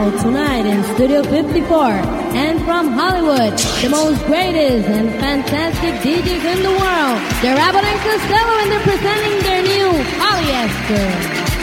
Now, tonight in Studio 54, and from Hollywood, the most greatest and fantastic DJs in the world, they're Abbott and Costello, and they're presenting their new Polyester.